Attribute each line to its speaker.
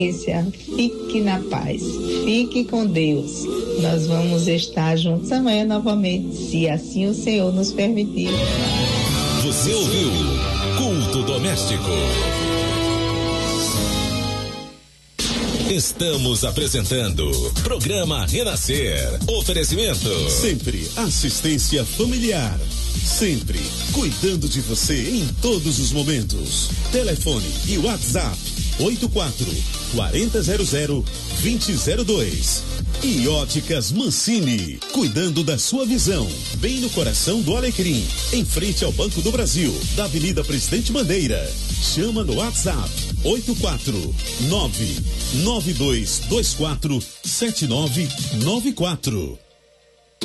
Speaker 1: Fique na paz, fique com Deus. Nós vamos estar juntos amanhã novamente, se assim o Senhor nos permitir.
Speaker 2: Você ouviu Culto Doméstico. Estamos apresentando Programa Renascer. Oferecimento.
Speaker 3: Sempre assistência familiar. Sempre cuidando de você em todos os momentos. Telefone e WhatsApp 84-4000-2002. E Óticas Mancini, cuidando da sua visão, bem no coração do Alecrim, em frente ao Banco do Brasil, da Avenida Presidente Bandeira. Chama no WhatsApp 849-9224-7994.